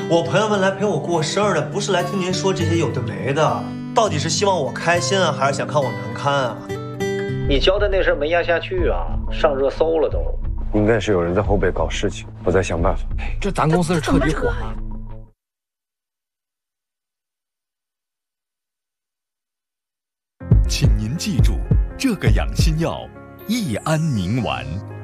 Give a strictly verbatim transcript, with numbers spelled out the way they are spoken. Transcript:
我朋友们来陪我过生日的，不是来听您说这些有的没的，到底是希望我开心啊，还是想看我难堪啊？ 你交代那事儿没压下去啊，上热搜了都。 应该是有人在后背搞事情，我在想办法。 这咱公司是彻底火了。 请您记住，这个养心药益安宁丸。